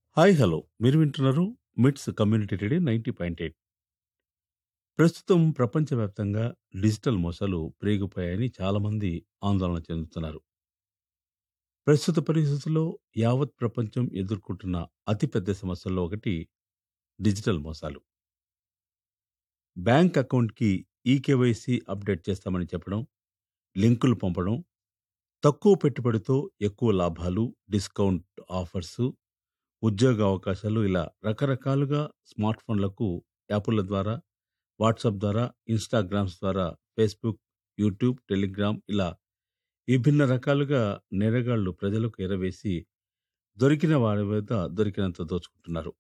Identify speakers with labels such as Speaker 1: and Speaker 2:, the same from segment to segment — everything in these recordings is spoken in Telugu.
Speaker 1: హాయ్ హలో మీరు వింటున్నారు మిట్స్ కమ్యూనిటీ రేడియో 90.8. ప్రస్తుతం ప్రపంచవ్యాప్తంగా డిజిటల్ మోసాలు పెరిగిపోయాయని చాలామంది ఆందోళన చెందుతున్నారు. ప్రస్తుత పరిస్థితుల్లో యావత్ ప్రపంచం ఎదుర్కొంటున్న అతిపెద్ద సమస్యల్లో ఒకటి డిజిటల్ మోసాలు. బ్యాంక్ అకౌంట్కి ఈకేవైసీ అప్డేట్ చేస్తామని చెప్పడం, లింకులు పంపడం, తక్కువ పెట్టుబడితో ఎక్కువ లాభాలు, డిస్కౌంట్ ఆఫర్సు, ఉద్యోగ అవకాశాలు ఇలా రకరకాలుగా స్మార్ట్ ఫోన్లకు యాపుల ద్వారా, వాట్సాప్ ద్వారా, ఇన్స్టాగ్రామ్స్ ద్వారా, ఫేస్బుక్, యూట్యూబ్, టెలిగ్రామ్ ఇలా విభిన్న రకాలుగా నేరగాళ్లు ప్రజలకు ఎరవేసి దొరికిన వారి మీద దొరికినంత దోచుకుంటున్నారు.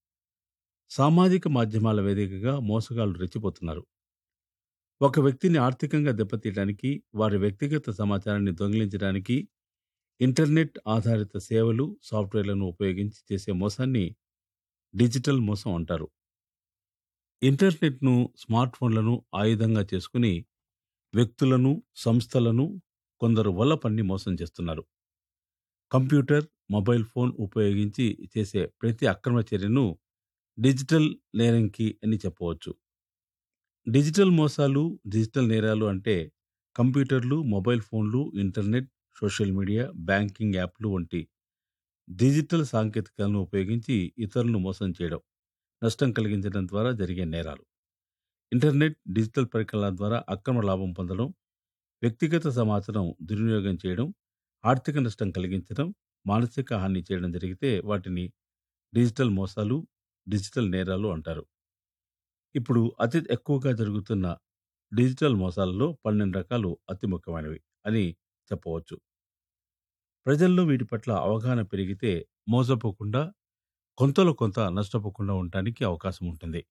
Speaker 1: సామాజిక మాధ్యమాల వేదికగా మోసగాళ్లు రెచ్చిపోతున్నారు. ఒక వ్యక్తిని ఆర్థికంగా దెబ్బతీయడానికి, వారి వ్యక్తిగత సమాచారాన్ని దొంగిలించడానికి ఇంటర్నెట్ ఆధారిత సేవలు, సాఫ్ట్వేర్లను ఉపయోగించి చేసే మోసాన్ని డిజిటల్ మోసం అంటారు. ఇంటర్నెట్ను, స్మార్ట్ ఫోన్లను ఆయుధంగా చేసుకుని వ్యక్తులను, సంస్థలను కొందరు వల పన్ని మోసం చేస్తున్నారు. కంప్యూటర్, మొబైల్ ఫోన్ ఉపయోగించి చేసే ప్రతి అక్రమ చర్యను డిజిటల్ నేరంకి అని చెప్పవచ్చు. డిజిటల్ మోసాలు, డిజిటల్ నేరాలు అంటే కంప్యూటర్లు, మొబైల్ ఫోన్లు, ఇంటర్నెట్, సోషల్ మీడియా, బ్యాంకింగ్ యాప్లు వంటి డిజిటల్ సాంకేతికలను ఉపయోగించి ఇతరులను మోసం చేయడం, నష్టం కలిగించడం ద్వారా జరిగే నేరాలు. ఇంటర్నెట్, డిజిటల్ పరికరాల ద్వారా అక్రమ లాభం పొందడం, వ్యక్తిగత సమాచారం దుర్వినియోగం చేయడం, ఆర్థిక నష్టం కలిగించడం, మానసిక హాని చేయడం జరిగితే వాటిని డిజిటల్ మోసాలు, డిజిటల్ నేరాలు అంటారు. ఇప్పుడు అతి ఎక్కువగా జరుగుతున్న డిజిటల్ మోసాలలో 12 రకాలు అతి ముఖ్యమైనవి అని చెప్పవచ్చు. ప్రజల్లో వీటి పట్ల అవగాహన పెరిగితే మోసపోకుండా, కొంతలో కొంత నష్టపోకుండా ఉండటానికి అవకాశం ఉంటుంది.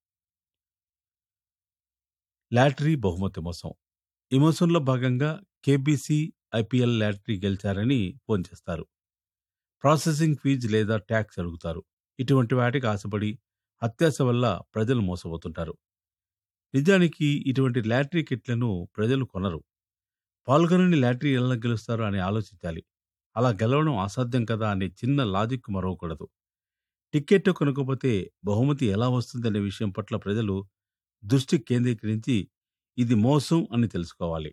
Speaker 1: లాటరీ బహుమతి మోసం. ఈ మోసంలో భాగంగా కేబీసీ, ఐపీఎల్ లాటరీ గెలిచారని ఫోన్ చేస్తారు. ప్రాసెసింగ్ ఫీజు లేదా ట్యాక్స్ అడుగుతారు. ఇటువంటి వాటికి ఆశపడి అత్యాశ వల్ల ప్రజలు మోసపోతుంటారు. నిజానికి ఇటువంటి లాటరీ కిట్లను ప్రజలు కొనరు. పాల్గొనని లాటరీ ఎలా గెలుస్తారు అని ఆలోచించాలి. అలా గెలవడం అసాధ్యం కదా అనే చిన్న లాజిక్ మరవకూడదు. టికెట్ కొనకపోతే బహుమతి ఎలా వస్తుందనే విషయం పట్ల ప్రజలు దృష్టి కేంద్రీకరించి ఇది మోసం అని తెలుసుకోవాలి.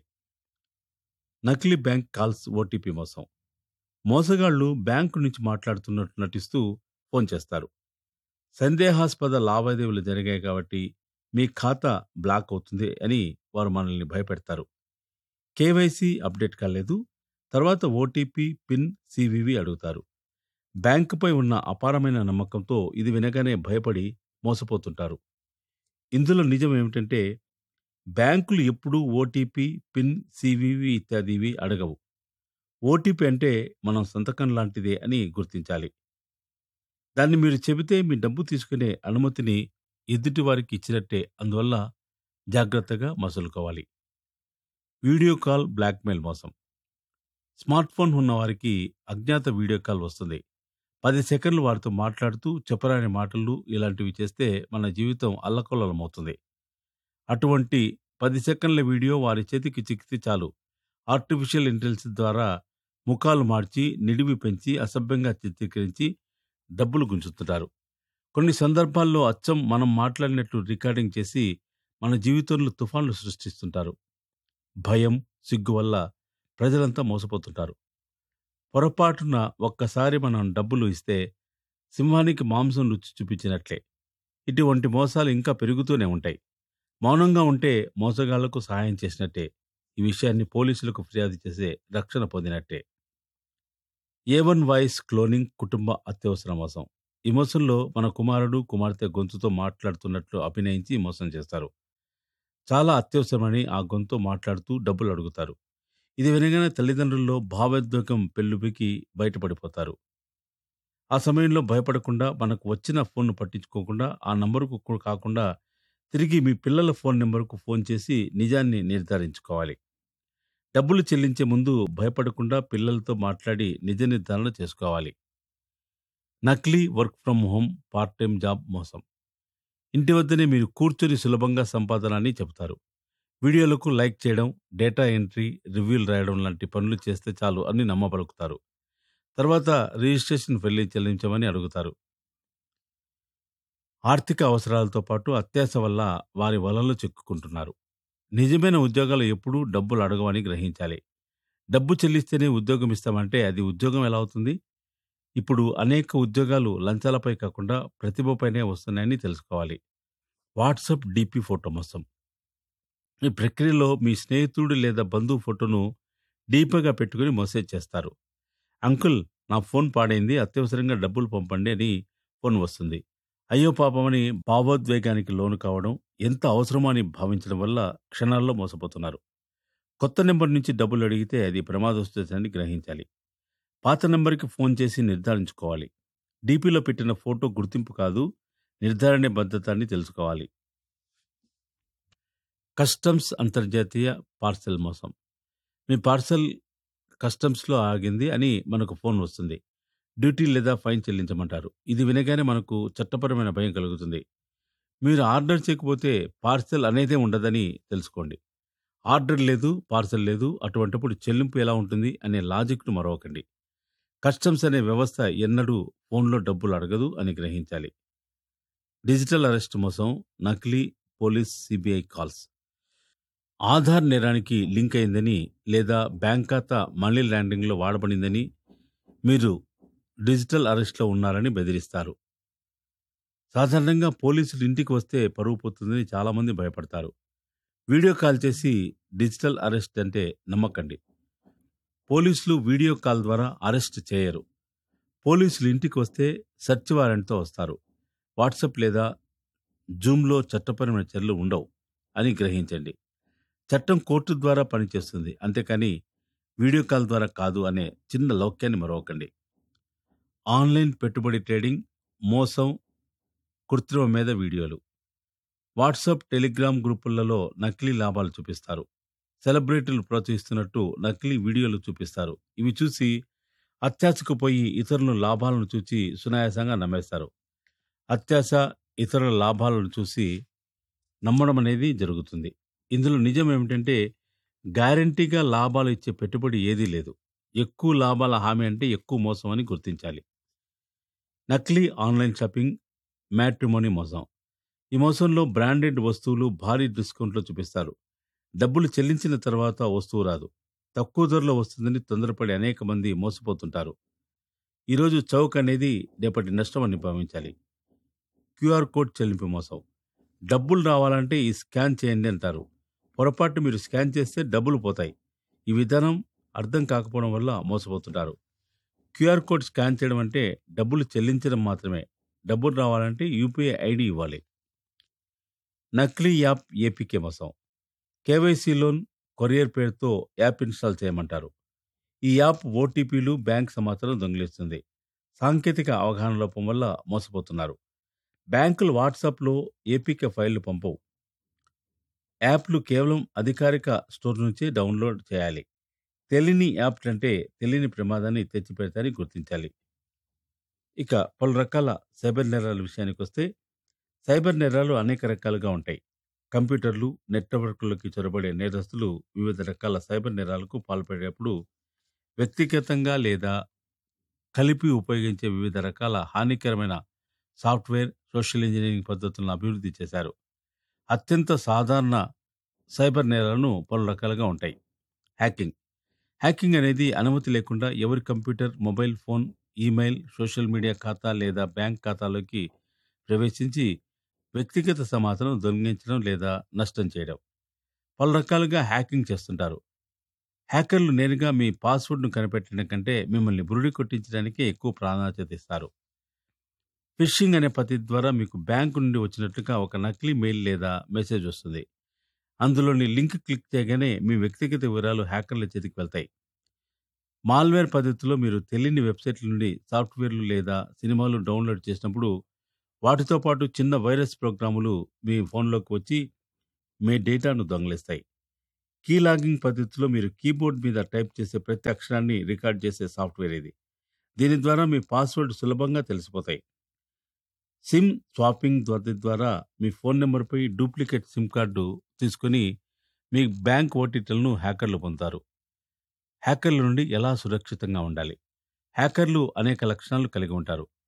Speaker 1: నకిలీ బ్యాంక్ కాల్స్, ఓటీపీ మోసం. మోసగాళ్లు బ్యాంకు నుంచి మాట్లాడుతున్నట్టు నటిస్తూ ఫోన్ చేస్తారు. సందేహాస్పద లావాదేవీలు జరిగాయి కాబట్టి మీ ఖాతా బ్లాక్ అవుతుంది అని వారు మనల్ని భయపెడతారు. కేవైసీ అప్డేట్ కాలేదు, తర్వాత ఓటీపీ, పిన్, సివివి అడుగుతారు. బ్యాంకుపై ఉన్న అపారమైన నమ్మకంతో ఇది వినగానే భయపడి మోసపోతుంటారు. ఇందులో నిజం ఏమిటంటే బ్యాంకులు ఎప్పుడూ ఓటీపీ, పిన్, సివివి ఇత్యాదివి అడగవు. ఓటీపీ అంటే మనం సంతకం లాంటిదే అని గుర్తించాలి. దాన్ని మీరు చెబితే మీ డబ్బు తీసుకునే అనుమతిని ఎదుటి వారికి ఇచ్చినట్టే, అందువల్ల జాగ్రత్తగా మసులుకోవాలి. వీడియో కాల్ బ్లాక్మెయిల్ మోసం. స్మార్ట్ ఫోన్ ఉన్న వారికి అజ్ఞాత వీడియో కాల్ వస్తుంది. 10 సెకండ్లు వారితో మాట్లాడుతూ చెప్పరాని మాటలు ఇలాంటివి చేస్తే మన జీవితం అల్లకల్లోలమవుతుంది. అటువంటి 10 సెకండ్ల వీడియో వారి చేతికి చిక్కితే చాలు, ఆర్టిఫిషియల్ ఇంటెలిజెన్స్ ద్వారా ముఖాలు మార్చి, నిడివి పెంచి, అసభ్యంగా చిత్రీకరించి డబ్బులు గుంజుతుంటారు. కొన్ని సందర్భాల్లో అచ్చం మనం మాట్లాడినట్లు రికార్డింగ్ చేసి మన జీవితంలో తుఫాన్లు సృష్టిస్తుంటారు. భయం, సిగ్గు వల్ల ప్రజలంతా మోసపోతుంటారు. పొరపాటున ఒక్కసారి మనం డబ్బులు ఇస్తే సింహానికి మాంసం రుచి చూపించినట్లే. ఇటువంటి మోసాలు ఇంకా పెరుగుతూనే ఉంటాయి. మౌనంగా ఉంటే మోసగాళ్లకు సహాయం చేసినట్టే. ఈ విషయాన్ని పోలీసులకు ఫిర్యాదు చేసే రక్షణ పొందినట్టే. A1 వాయిస్ క్లోనింగ్ కుటుంబ అత్యవసర మోసం. ఈ మోసంలో మన కుమారుడు, కుమార్తె గొంతుతో మాట్లాడుతున్నట్లు అభినయించి మోసం చేస్తారు. చాలా అత్యవసరమని ఆ గొంతు మాట్లాడుతూ డబ్బులు అడుగుతారు. ఇది వినగానే తల్లిదండ్రుల్లో భావోద్వేగం పెళ్ళుబికి బయటపడిపోతారు. ఆ సమయంలో భయపడకుండా, మనకు వచ్చిన ఫోన్ను పట్టించుకోకుండా, ఆ నంబరుకు కాకుండా తిరిగి మీ పిల్లల ఫోన్ నెంబర్కు ఫోన్ చేసి నిజాన్ని నిర్ధారించుకోవాలి. డబ్బులు చెల్లించే ముందు భయపడకుండా పిల్లలతో మాట్లాడి నిజ నిర్ధారణ చేసుకోవాలి. నకిలీ work from home, part time job మోసం. ఇంటి వద్దనే మీరు కూర్చొని సులభంగా సంపాదన అని చెబుతారు. వీడియోలకు లైక్ చేయడం, డేటా ఎంట్రీ, రివ్యూలు రాయడం లాంటి పనులు చేస్తే చాలు అని నమ్మబలుకుతారు. తర్వాత రిజిస్ట్రేషన్ ఫెల్లి చెల్లించమని అడుగుతారు. ఆర్థిక అవసరాలతో పాటు అత్యాశ వల్ల వారి వలలో చిక్కుకుంటున్నారు. నిజమైన ఉద్యోగాలు ఎప్పుడూ డబ్బులు అడగవని గ్రహించాలి. డబ్బు చెల్లిస్తేనే ఉద్యోగం ఇస్తామంటే అది ఉద్యోగం ఎలా అవుతుంది? ఇప్పుడు అనేక ఉద్యోగాలు లంచాలపై కాకుండా ప్రతిభపైనే వస్తున్నాయని తెలుసుకోవాలి. వాట్సాప్ డీపీ ఫోటో మోసం. ఈ ప్రక్రియలో మీ స్నేహితుడు లేదా బంధువు ఫోటోను డీపీగా పెట్టుకుని మెసేజ్ చేస్తారు. అంకుల్, నా ఫోన్ పాడైంది, అత్యవసరంగా డబ్బులు పంపండి అని ఫోన్ వస్తుంది. అయ్యో పాపమని భావోద్వేగానికి లోను కావడం, ఎంత అవసరమో అని భావించడం వల్ల క్షణాల్లో మోసపోతున్నారు. కొత్త నెంబర్ నుంచి డబ్బులు అడిగితే అది ప్రమాదవశాన్ని గ్రహించాలి. పాత నెంబర్కి ఫోన్ చేసి నిర్ధారించుకోవాలి. డీపీలో పెట్టిన ఫోటో గుర్తింపు కాదు, నిర్ధారణ భద్రత అని తెలుసుకోవాలి. కస్టమ్స్ అంతర్జాతీయ పార్సెల్ మోసం. మీ పార్సెల్ కస్టమ్స్లో ఆగింది అని మనకు ఫోన్ వస్తుంది. డ్యూటీ లేదా ఫైన్ చెల్లించమంటారు. ఇది వినగానే మనకు చట్టపరమైన భయం కలుగుతుంది. మీరు ఆర్డర్ చేయకపోతే పార్సెల్ అనేదే ఉండదని తెలుసుకోండి. ఆర్డర్ లేదు, పార్సెల్ లేదు, అటువంటిప్పుడు చెల్లింపు ఎలా ఉంటుంది అనే లాజిక్ను మరవకండి. కస్టమ్స్ అనే వ్యవస్థ ఎన్నడూ ఫోన్లో డబ్బులు అడగదు అని గ్రహించాలి. డిజిటల్ అరెస్ట్ మోసం, నకిలీ పోలీస్ సిబిఐ కాల్స్. ఆధార్ నేరానికి లింక్ అయిందని లేదా బ్యాంక్ ఖాతా మనీ లాండరింగ్లో వాడబడిందని మీరు డిజిటల్ అరెస్ట్లో ఉన్నారని బెదిరిస్తారు. సాధారణంగా పోలీసులు ఇంటికి వస్తే పరువు పోతుందని చాలామంది భయపడతారు. వీడియో కాల్ చేసి డిజిటల్ అరెస్ట్ అంటే నమ్మకండి. పోలీసులు వీడియో కాల్ ద్వారా అరెస్ట్ చేయరు. పోలీసులు ఇంటికి వస్తే సెర్చ్ వారెంట్తో వస్తారు. వాట్సాప్ లేదా జూమ్లో చట్టపరమైన చర్యలు ఉండవు అని గ్రహించండి. చట్టం కోర్టు ద్వారా పనిచేస్తుంది, అంతేకాని వీడియో కాల్ ద్వారా కాదు అనే చిన్న లౌక్యాన్ని మరవకండి. ఆన్లైన్ పెట్టుబడి ట్రేడింగ్ మోసం, కృత్రిమ మీద వీడియోలు. వాట్సాప్, టెలిగ్రామ్ గ్రూపులలో నకిలీ లాభాలు చూపిస్తారు. సెలబ్రిటీలు ప్రోత్సహిస్తున్నట్టు నకిలీ వీడియోలు చూపిస్తారు. ఇవి చూసి అత్యాశకు పోయి ఇతరుల లాభాలను చూసి సునాయాసంగా నమ్మేస్తారు. అత్యాశ, ఇతరుల లాభాలను చూసి నమ్మడం అనేది జరుగుతుంది. ఇందులో నిజం ఏమిటంటే గ్యారంటీగా లాభాలు ఇచ్చే పెట్టుబడి ఏదీ లేదు. ఎక్కువ లాభాల హామీ అంటే ఎక్కువ మోసం అని గుర్తించాలి. నకిలీ ఆన్లైన్ షాపింగ్, మ్యాట్రిమోనీ మోసం. ఈ మోసంలో బ్రాండెడ్ వస్తువులు భారీ డిస్కౌంట్లో చూపిస్తారు. డబ్బులు చెల్లించిన తర్వాత వస్తువు రాదు. తక్కువ ధరలో వస్తుందని తొందరపడి అనేక మంది మోసపోతుంటారు. ఈరోజు చౌక్ అనేది రేపటి నష్టం అని భావించాలి. క్యూఆర్ కోడ్ చెల్లింపు మోసం. డబ్బులు రావాలంటే ఈ స్కాన్ చేయండి అంటారు. పొరపాటు మీరు స్కాన్ చేస్తే డబ్బులు పోతాయి. ఈ విధానం అర్థం కాకపోవడం వల్ల మోసపోతుంటారు. క్యూఆర్ కోడ్ స్కాన్ చేయడం అంటే డబ్బులు చెల్లించడం మాత్రమే. డబ్బులు రావాలంటే యూపీఐ ఐడి ఇవ్వాలి. నకిలీ యాప్ ఏపీకే మోసం. కేవైసీ లోన్, కొరియర్ పేరుతో యాప్ ఇన్స్టాల్ చేయమంటారు. ఈ యాప్ ఓటీపీలు, బ్యాంక్ సమాచారం దొంగిలిస్తుంది. సాంకేతిక అవగాహన లోపం వల్ల మోసపోతున్నారు. బ్యాంకులు వాట్సాప్లో ఏపీకే ఫైళ్లు పంపవు. యాప్లు కేవలం అధికారిక స్టోర్ నుంచే డౌన్లోడ్ చేయాలి. తెలియని యాప్ అంటే తెలియని ప్రమాదాన్ని తెచ్చిపెడతారని గుర్తించాలి. ఇక పలు రకాల సైబర్ నేరాల విషయానికి వస్తే, సైబర్ నేరాలు అనేక రకాలుగా ఉంటాయి. కంప్యూటర్లు, నెట్వర్క్లకి చొరబడే నేరస్తులు వివిధ రకాల సైబర్ నేరాలకు పాల్పడేటప్పుడు వ్యక్తిగతంగా లేదా కలిపి ఉపయోగించే వివిధ రకాల హానికరమైన సాఫ్ట్వేర్, సోషల్ ఇంజనీరింగ్ పద్ధతులను అభివృద్ధి చేశారు. అత్యంత సాధారణ సైబర్ నేరాలను పలు రకాలుగా ఉంటాయి. హ్యాకింగ్. హ్యాకింగ్ అనేది అనుమతి లేకుండా ఎవరి computer, mobile phone, email, social media ఖాతా లేదా బ్యాంక్ ఖాతాలోకి ప్రవేశించి వ్యక్తిగత సమాచారం దొంగిలించడం లేదా నష్టం చేయడం. పలు రకాలుగా హ్యాకింగ్ చేస్తుంటారు. హ్యాకర్లు నేరుగా మీ పాస్వర్డ్ను కనిపెట్టడం కంటే మిమ్మల్ని బురిడి కొట్టించడానికే ఎక్కువ ప్రాధాన్యత ఇస్తారు. ఫిషింగ్ అనే పద్ధతి ద్వారా మీకు బ్యాంకు నుండి వచ్చినట్లుగా ఒక నకిలీ మెయిల్ లేదా మెసేజ్ వస్తుంది. అందులోని లింక్ క్లిక్ చేయగానే మీ వ్యక్తిగత వివరాలు హ్యాకర్ల చేతికి వెళ్తాయి. మాల్వేర్ పద్ధతిలో మీరు తెలియని వెబ్సైట్ల నుండి సాఫ్ట్వేర్లు లేదా సినిమాలు డౌన్లోడ్ చేసినప్పుడు వాటితో పాటు చిన్న వైరస్ ప్రోగ్రాములు మీ ఫోన్లోకి వచ్చి మీ డేటాను దొంగిలిస్తాయి. కీ లాగింగ్ పద్ధతిలో మీరు కీబోర్డ్ మీద టైప్ చేసే ప్రతి అక్షరాన్ని రికార్డ్ చేసే సాఫ్ట్వేర్ ఇది. దీని ద్వారా మీ పాస్వర్డ్ సులభంగా తెలిసిపోతాయి. సిమ్ స్వాపింగ్ పద్ధతి ద్వారా మీ ఫోన్ నెంబర్పై డూప్లికేట్ సిమ్ కార్డు తీసుకుని మీ బ్యాంక్ ఓటీపీలను హ్యాకర్లు పొందుతారు. హ్యాకర్ల నుండి ఎలా సురక్షితంగా ఉండాలి? హ్యాకర్లు అనేక లక్షణాలు కలిగి ఉంటారు.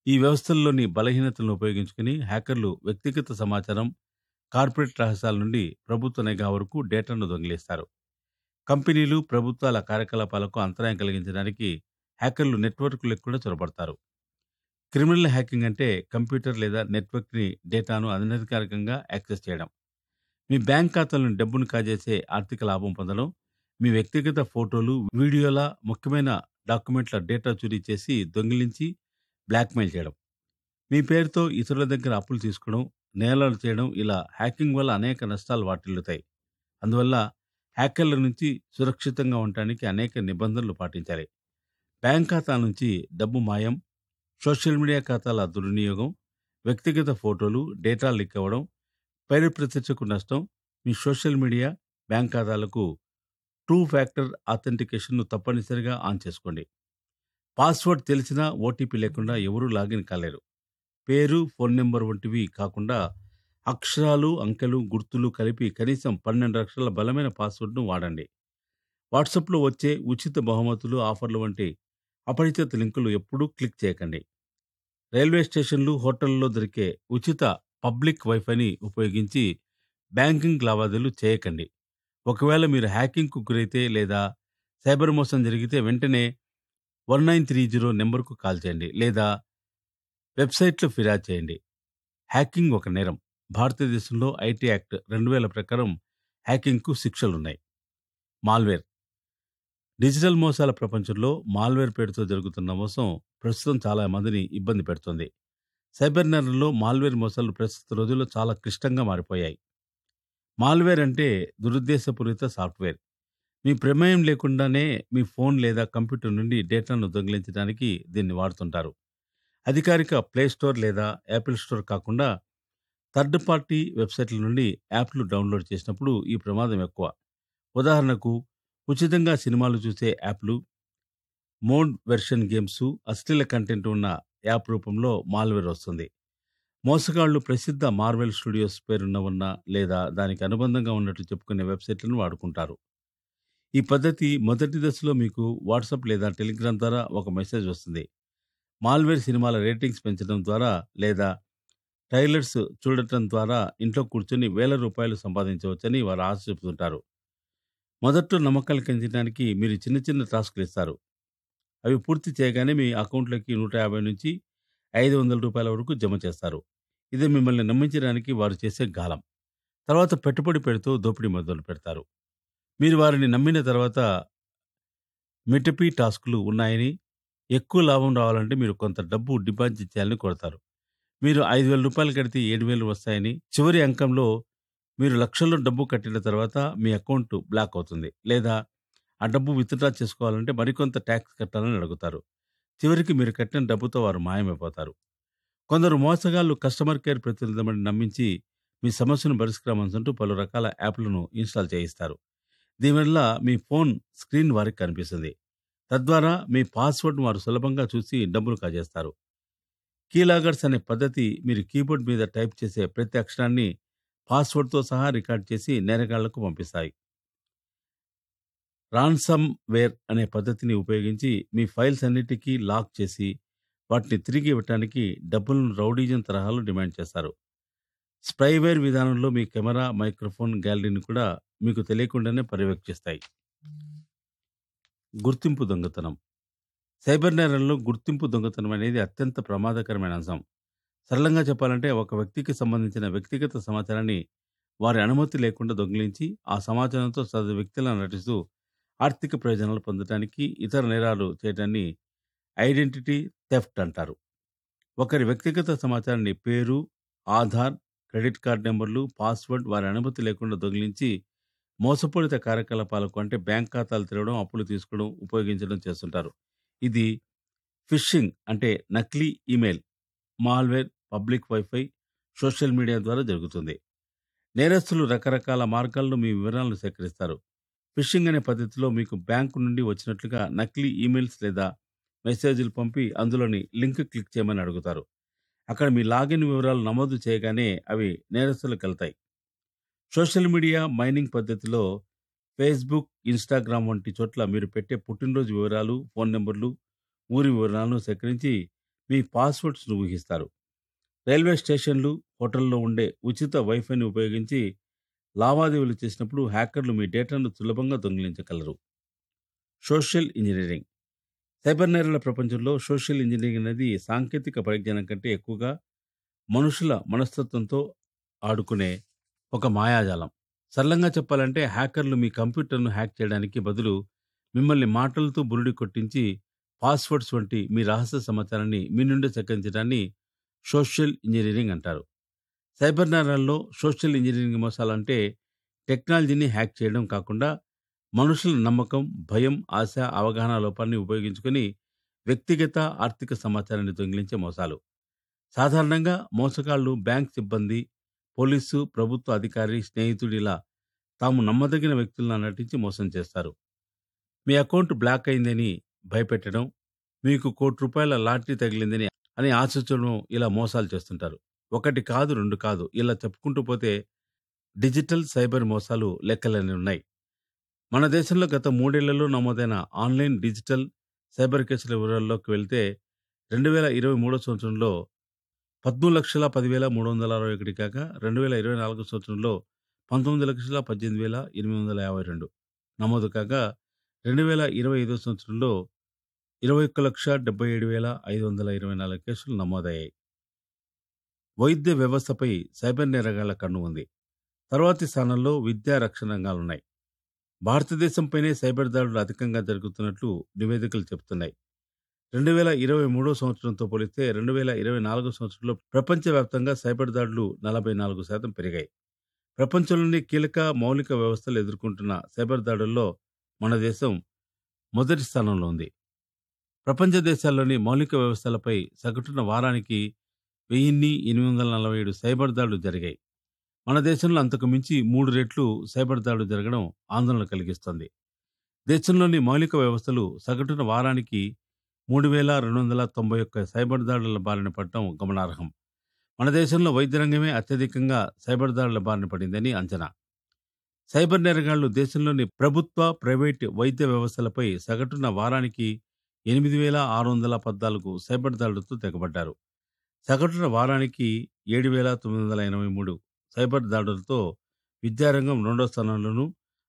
Speaker 1: ఈ వ్యవస్థల్లోని బలహీనతలను ఉపయోగించుకుని హ్యాకర్లు వ్యక్తిగత సమాచారం, కార్పొరేట్ రహస్యాల నుండి ప్రభుత్వ నిఘా వరకు డేటాను దొంగిలిస్తారు. కంపెనీలు, ప్రభుత్వాల కార్యకలాపాలకు అంతరాయం కలిగించడానికి హ్యాకర్లు నెట్వర్క్లకు కూడా చొరబడతారు. క్రిమినల్ హ్యాకింగ్ అంటే కంప్యూటర్ లేదా నెట్వర్క్ని డేటాను అనధికారికంగా యాక్సెస్ చేయడం. మీ బ్యాంక్ ఖాతాలోని డబ్బును కాజేసే ఆర్థిక లాభం పొందడం, మీ వ్యక్తిగత ఫోటోలు, వీడియోల, ముఖ్యమైన డాక్యుమెంట్ల డేటా చోరీ చేసి దొంగిలించి బ్లాక్మెయిల్ చేయడం. మీ పేరుతో ఇతరుల దగ్గర అప్పులు తీసుకోవడం, నేరాలు చేయడం, ఇలా హ్యాకింగ్ వల్ల అనేక నష్టాలు వాటిల్లుతాయి. అందువల్ల హ్యాకర్ల నుంచి సురక్షితంగా ఉండటానికి అనేక నిబంధనలు పాటించాలి. బ్యాంక్ ఖాతా నుంచి డబ్బు మాయం, సోషల్ మీడియా ఖాతాల దుర్వినియోగం, వ్యక్తిగత ఫోటోలు, డేటా లీక్ అవ్వడం, పేరు ప్రతిష్టకు నష్టం. మీ సోషల్ మీడియా, బ్యాంక్ ఖాతాలకు టూ ఫ్యాక్టర్ ఆథెంటికేషన్ను తప్పనిసరిగా ఆన్ చేసుకోండి. పాస్వర్డ్ తెలిసినా ఓటీపీ లేకుండా ఎవరూ లాగిన్ కాలేరు. పేరు, ఫోన్ నెంబర్ వంటివి కాకుండా అక్షరాలు, అంకెలు, గుర్తులు కలిపి కనీసం 12 అక్షరాల బలమైన పాస్వర్డ్ను వాడండి. వాట్సాప్లో వచ్చే ఉచిత బహుమతులు, ఆఫర్లు వంటి అపరిచిత లింకులు ఎప్పుడూ క్లిక్ చేయకండి. రైల్వే స్టేషన్లు, హోటళ్లలో దొరికే ఉచిత పబ్లిక్ వైఫైని ఉపయోగించి బ్యాంకింగ్ లావాదేవీలు చేయకండి. ఒకవేళ మీరు హ్యాకింగ్కు గురైతే లేదా సైబర్ మోసం జరిగితే వెంటనే 1930 నెంబర్కు కాల్ చేయండి లేదా వెబ్సైట్లో ఫిర్యాదు చేయండి. హ్యాకింగ్ ఒక నేరం. భారతదేశంలో ఐటీ యాక్ట్ 2000 ప్రకారం హ్యాకింగ్కు శిక్షలున్నాయి. మాల్వేర్. డిజిటల్ మోసాల ప్రపంచంలో మాల్వేర్ పేరుతో జరుగుతున్న మోసం ప్రస్తుతం చాలా మందిని ఇబ్బంది పెడుతుంది. సైబర్ నేరంలో మాల్వేర్ మోసాలు ప్రస్తుత రోజుల్లో చాలా క్లిష్టంగా మారిపోయాయి. మాల్వేర్ అంటే దురుద్దేశపూరిత సాఫ్ట్వేర్. మీ ప్రమేయం లేకుండానే మీ ఫోన్ లేదా కంప్యూటర్ నుండి డేటాను దొంగిలించడానికి దీన్ని వాడుతుంటారు. అధికారిక ప్లే స్టోర్ లేదా యాపిల్ స్టోర్ కాకుండా థర్డ్ పార్టీ వెబ్సైట్ల నుండి యాప్లు డౌన్లోడ్ చేసినప్పుడు ఈ ప్రమాదం ఎక్కువ. ఉదాహరణకు, ఉచితంగా సినిమాలు చూసే యాప్లు, మోడ్ వెర్షన్ గేమ్స్, అశ్లీల కంటెంట్ ఉన్న యాప్ రూపంలో మాల్వేర్ వస్తుంది. మోసగాళ్లు ప్రసిద్ధ మార్వెల్ స్టూడియోస్ పేరున్న ఉన్న లేదా దానికి అనుబంధంగా ఉన్నట్టు చెప్పుకునే వెబ్సైట్లను వాడుకుంటారు. ఈ పద్ధతి మొదటి దశలో మీకు వాట్సాప్ లేదా టెలిగ్రామ్ ద్వారా ఒక మెసేజ్ వస్తుంది. మాల్వేర్ సినిమాల రేటింగ్స్ పెంచడం ద్వారా లేదా ట్రైలర్స్ చూడటం ద్వారా ఇంట్లో కూర్చొని ₹1000 సంపాదించవచ్చని వారు ఆశ చెబుతుంటారు. మొదట్లో నమ్మకాలు కలిగించడానికి మీరు చిన్న చిన్న టాస్క్లు ఇస్తారు. అవి పూర్తి చేయగానే మీ అకౌంట్లోకి ₹150 నుంచి ₹500 వరకు జమ చేస్తారు. ఇది మిమ్మల్ని నమ్మించడానికి వారు చేసే గాలం. తర్వాత పెట్టుబడి పెడుతూ దోపిడీ మొదలు పెడతారు. మీరు వారిని నమ్మిన తర్వాత మిటపీ టాస్కులు ఉన్నాయని, ఎక్కువ లాభం రావాలంటే మీరు కొంత డబ్బు డిపాజిట్ చేయాలని కోరతారు. మీరు ₹5,000 కడితే 7,000 వస్తాయని, చివరి అంకంలో మీరు లక్షల్లో డబ్బు కట్టిన తర్వాత మీ అకౌంట్ బ్లాక్ అవుతుంది లేదా ఆ డబ్బు విత్డ్రా చేసుకోవాలంటే మరికొంత ట్యాక్స్ కట్టాలని అడుగుతారు. చివరికి మీరు కట్టిన డబ్బుతో వారు మాయమైపోతారు. కొందరు మోసగాళ్లు కస్టమర్ కేర్ ప్రతినిధులను నమ్మించి మీ సమస్యను పరిష్కరించమంటూ పలు రకాల యాప్లను ఇన్స్టాల్ చేయిస్తారు. దీనివల్ల మీ ఫోన్ స్క్రీన్ వారికి కనిపిస్తుంది. తద్వారా మీ పాస్వర్డ్ వారు సులభంగా చూసి డబ్బులు కాజేస్తారు. కీలాగర్స్ అనే పద్ధతి మీరు కీబోర్డ్ మీద టైప్ చేసే ప్రతి అక్షరాన్ని పాస్వర్డ్తో సహా రికార్డ్ చేసి నేరగాళ్లకు పంపిస్తాయి. రాన్సమ్ వేర్ అనే పద్ధతిని ఉపయోగించి మీ ఫైల్స్ అన్నిటికీ లాక్ చేసి వాటిని తిరిగి ఇవ్వటానికి డబ్బులను రౌడీజం తరహాలో డిమాండ్ చేస్తారు. స్పైవేర్ విధానంలో మీ కెమెరా, మైక్రోఫోన్, గ్యాలరీని కూడా మీకు తెలియకుండానే పర్యవేక్షిస్తాయి. గుర్తింపు దొంగతనం. సైబర్ నేరంలో గుర్తింపు దొంగతనం అనేది అత్యంత ప్రమాదకరమైన అంశం. సరళంగా చెప్పాలంటే ఒక వ్యక్తికి సంబంధించిన వ్యక్తిగత సమాచారాన్ని వారి అనుమతి లేకుండా దొంగిలించి ఆ సమాచారంతో సదరు వ్యక్తులను నటిస్తూ ఆర్థిక ప్రయోజనాలు పొందడానికి, ఇతర నేరాలు చేయడాన్ని ఐడెంటిటీ థెఫ్ట్ అంటారు. ఒకరి వ్యక్తిగత సమాచారాన్ని పేరు, ఆధార్, క్రెడిట్ కార్డ్ నెంబర్లు, పాస్వర్డ్ వారి అనుమతి లేకుండా దొంగిలించి మోసపూరిత కార్యకలాపాలకు అంటే బ్యాంక్ ఖాతాలు తెరవడం, అప్పులు తీసుకోవడం ఉపయోగించడం చేస్తుంటారు. ఇది ఫిషింగ్ అంటే నకిలీ email, malware, public wifi, social media ద్వారా జరుగుతుంది. నేరస్తులు రకరకాల మార్గాల్లో మీ వివరాలను సేకరిస్తారు. ఫిషింగ్ అనే పద్ధతిలో మీకు బ్యాంకు నుండి వచ్చినట్లుగా నకిలీ ఈమెయిల్స్ లేదా మెసేజ్లు పంపి అందులోని లింక్ క్లిక్ చేయమని అడుగుతారు. అక్కడ మీ లాగిన్ వివరాలు నమోదు చేయగానే అవి నేరస్తులకు వెళ్తాయి. సోషల్ మీడియా మైనింగ్ పద్ధతిలో ఫేస్బుక్, ఇన్స్టాగ్రామ్ వంటి చోట్ల మీరు పెట్టే పుట్టినరోజు వివరాలు, ఫోన్ నెంబర్లు, ఊరి వివరాలను సేకరించి మీ పాస్వర్డ్స్ను ఊహిస్తారు. రైల్వే స్టేషన్లు, హోటల్లో ఉండే ఉచిత వైఫైని ఉపయోగించి లావాదేవీలు చేసినప్పుడు హ్యాకర్లు మీ డేటాను సులభంగా దొంగిలించగలరు. Social engineering. సైబర్ నేరాల ప్రపంచంలో సోషల్ ఇంజనీరింగ్ అనేది సాంకేతిక పరిజ్ఞానం కంటే ఎక్కువగా మనుషుల మనస్తత్వంతో ఆడుకునే ఒక మాయాజాలం. సరళంగా చెప్పాలంటే హ్యాకర్లు మీ కంప్యూటర్ను హ్యాక్ చేయడానికి బదులు మిమ్మల్ని మాటలతో బురిడి కొట్టించి పాస్వర్డ్స్ వంటి మీ రహస్య సమాచారాన్ని మీ నుండి సేకరించడాన్ని సోషల్ ఇంజనీరింగ్ అంటారు. సైబర్ నేరాల్లో సోషల్ ఇంజనీరింగ్ మోసాలంటే టెక్నాలజీని హ్యాక్ చేయడం కాకుండా మనుషుల నమ్మకం, భయం, ఆశ, అవగాహన లోపాన్ని ఉపయోగించుకొని వ్యక్తిగత, ఆర్థిక సమాచారాన్ని దొంగిలించే మోసాలు. సాధారణంగా మోసగాళ్లు బ్యాంక్ సిబ్బంది, పోలీసు, ప్రభుత్వ అధికారి, స్నేహితుడిలా తాము నమ్మదగిన వ్యక్తులను నటించి మోసం చేస్తారు. మీ అకౌంట్ బ్లాక్ అయిందని భయపెట్టడం, మీకు ₹1,00,00,000 లాటరీ తగిలిందని అని ఆశించడం, ఇలా మోసాలు చేస్తుంటారు. ఒకటి కాదు, రెండు కాదు, ఇలా చెప్పుకుంటూ పోతే డిజిటల్ సైబర్ మోసాలు లెక్కలన్నీ ఉన్నాయి. మన దేశంలో గత 3 ఏళ్లలో నమోదైన ఆన్లైన్ డిజిటల్ సైబర్ కేసుల వివరాల్లోకి వెళ్తే 2023 సంవత్సరంలో 13,10,361 కాగా 2024 సంవత్సరంలో 19,18,852 నమోదు కాగా 2025 సంవత్సరంలో 21,77,524 కేసులు నమోదయ్యాయి. వైద్య వ్యవస్థపై సైబర్ నేరగాళ్ల కన్ను ఉంది. తర్వాతి స్థానంలో విద్యా, రక్షణ రంగాలున్నాయి. భారతదేశంపైనే సైబర్ దాడులు అధికంగా జరుగుతున్నట్లు నివేదికలు చెబుతున్నాయి. 2023 సంవత్సరంతో పోలిస్తే 2024 సంవత్సరంలో ప్రపంచవ్యాప్తంగా సైబర్ దాడులు 44% పెరిగాయి. ప్రపంచంలోని కీలక మౌలిక వ్యవస్థలు ఎదుర్కొంటున్న సైబర్ దాడుల్లో మన దేశం మొదటి స్థానంలో ఉంది. ప్రపంచ దేశాల్లోని మౌలిక వ్యవస్థలపై సగటున వారానికి 1,847 సైబర్ దాడులు జరిగాయి. మన దేశంలో అంతకు మించి 3 రెట్లు సైబర్ దాడులు జరగడం ఆందోళన కలిగిస్తోంది. దేశంలోని మౌలిక వ్యవస్థలు సగటున వారానికి 3,291 సైబర్ దాడుల బారిన పడటం గమనార్హం. మన దేశంలో వైద్య రంగమే అత్యధికంగా సైబర్ దాడుల బారిన పడిందని అంచనా. సైబర్ నేరగాళ్లు దేశంలోని ప్రభుత్వ, ప్రైవేట్ వైద్య వ్యవస్థలపై సగటున వారానికి 8,614 సైబర్ దాడులతో తెగబడ్డారు. సగటున వారానికి 7,983 సైబర్ దాడులతో విద్యారంగం 2వ స్థానంలోనూ,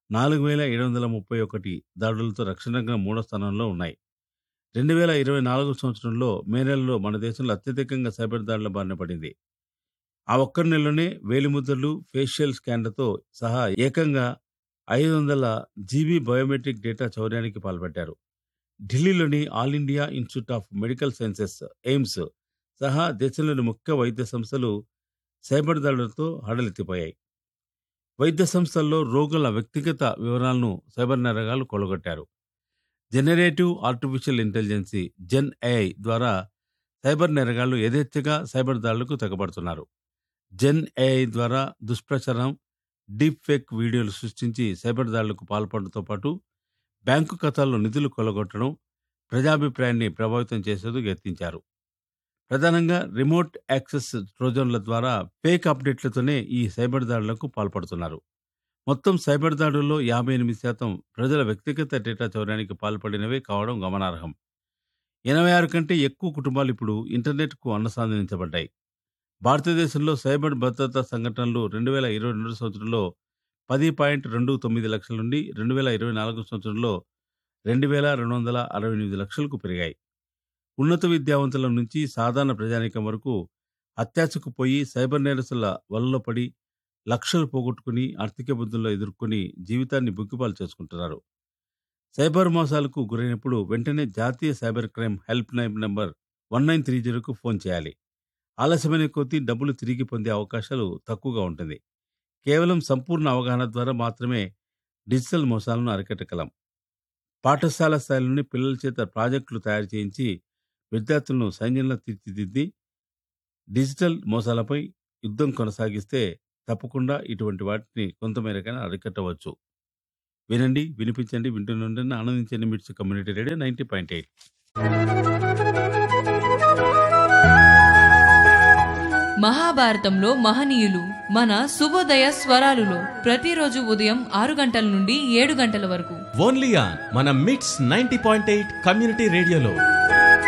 Speaker 1: 4,731 దాడులతో రక్షణ రంగం 3వ స్థానంలో ఉన్నాయి. 2024 సంవత్సరంలో మే నెలలో మన దేశంలో అత్యధికంగా సైబర్ దాడుల బారిన పడింది. ఆ ఒక్క నెలలోనే వేలిముద్రలు, ఫేషియల్ స్కాన్లతో సహా ఏకంగా 500 GB బయోమెట్రిక్ డేటా చౌర్యానికి పాల్పడ్డారు. ఢిల్లీలోని all India institute of medical sciences AIIMS సహా దేశంలోని ముఖ్య వైద్య సంస్థలు సైబర్ దాడులతో హడలెత్తిపోయాయి. వైద్య సంస్థల్లో రోగుల వ్యక్తిగత వివరాలను సైబర్ నేరగాళ్లు కొల్లగొట్టారు. జనరేటివ్ ఆర్టిఫిషియల్ ఇంటెలిజెన్సీ (జెన్-AI) ద్వారా సైబర్ నేరగాళ్లు యథేచ్ఛగా సైబర్ దాడులకు తెగబడుతున్నారు. జెన్-AI ద్వారా దుష్ప్రచారం, డీప్ ఫేక్ వీడియోలు సృష్టించి సైబర్ దాడులకు పాల్పడడంతో పాటు బ్యాంకు ఖాతాల్లో నిధులు కొల్లగొట్టడం, ప్రజాభిప్రాయాన్ని ప్రభావితం చేసేందుకు యత్నించారు. ప్రధానంగా రిమోట్ యాక్సెస్ ట్రోజన్ల ద్వారా ఫేక్ అప్డేట్లతోనే ఈ సైబర్ దాడులకు పాల్పడుతున్నారు. మొత్తం సైబర్ దాడుల్లో 58% ప్రజల వ్యక్తిగత డేటా చౌర్యానికి పాల్పడినవే కావడం గమనార్హం. 86 కంటే ఎక్కువ కుటుంబాలు ఇప్పుడు ఇంటర్నెట్కు అనుసంధానించబడ్డాయి. భారతదేశంలో సైబర్ భద్రతా సంఘటనలు 2022 సంవత్సరంలో 10.29 లక్షల నుండి 2024 సంవత్సరంలో 2,268 లక్షలకు పెరిగాయి. ఉన్నత విద్యావంతుల నుంచి సాధారణ ప్రజానీకం వరకు అత్యాశకు పోయి సైబర్ నేరస్తుల వలలో పడి లక్షలు పోగొట్టుకుని ఆర్థిక ఇబ్బందుల్లో ఎదుర్కొని జీవితాన్ని బుగ్గిపాలు చేసుకుంటున్నారు. సైబర్ మోసాలకు గురైనప్పుడు వెంటనే జాతీయ cyber crime help line number 1930కు phone చేయాలి. ఆలస్యమైన కొద్దీ డబ్బులు తిరిగి పొందే అవకాశాలు తక్కువగా ఉంటుంది. కేవలం సంపూర్ణ అవగాహన ద్వారా మాత్రమే డిజిటల్ మోసాలను అరికట్టగలం. పాఠశాల స్థాయిలోని పిల్లల చేత ప్రాజెక్టులు తయారు చేయించి విద్యార్థులను సైన్యంలో తీర్చిదిద్ది డిజిటల్ మోసాలపై యుద్ధం కొనసాగిస్తే తప్పకుండా ఇటువంటి వాటిని కొంతమేరకైనా అరికట్టవచ్చు. వినండి, వినిపించండి, వింటూనే ఆనందించండి. మిర్చి కమ్యూనిటీ రేడియో 90.8.
Speaker 2: మహాభారతంలో మహనీయులు మన శుభోదయ స్వరాలులో ప్రతిరోజు ఉదయం 6 గంటల నుండి 7 గంటల వరకు
Speaker 3: ఓన్లీ ఆన్ మన మిట్స్ 90.8 కమ్యూనిటీ రేడియోలో.